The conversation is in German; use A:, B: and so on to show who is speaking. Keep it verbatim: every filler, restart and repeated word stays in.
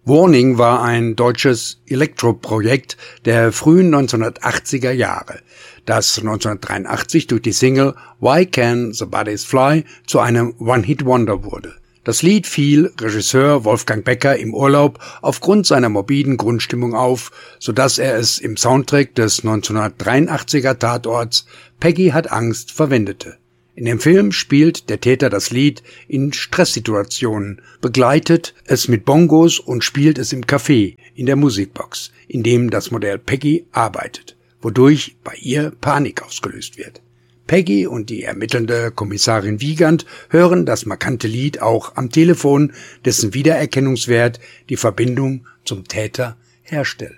A: Warning war ein deutsches Elektroprojekt der frühen neunzehnhundertachtziger Jahre, das neunzehnhundertdreiundachtzig durch die Single Why Can the Bodies Fly zu einem One-Hit-Wonder wurde. Das Lied fiel Regisseur Wolfgang Becker im Urlaub aufgrund seiner morbiden Grundstimmung auf, sodass er es im Soundtrack des neunzehnhundertdreiundachtziger Tatorts Peggy hat Angst verwendete. In dem Film spielt der Täter das Lied in Stresssituationen, begleitet es mit Bongos und spielt es im Café, in der Musikbox, in dem das Modell Peggy arbeitet, wodurch bei ihr Panik ausgelöst wird. Peggy und die ermittelnde Kommissarin Wiegand hören das markante Lied auch am Telefon, dessen Wiedererkennungswert die Verbindung zum Täter herstellt.